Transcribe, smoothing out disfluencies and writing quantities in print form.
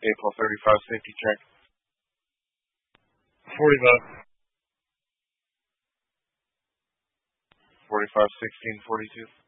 April 35 safety check. 45. 45 16 42.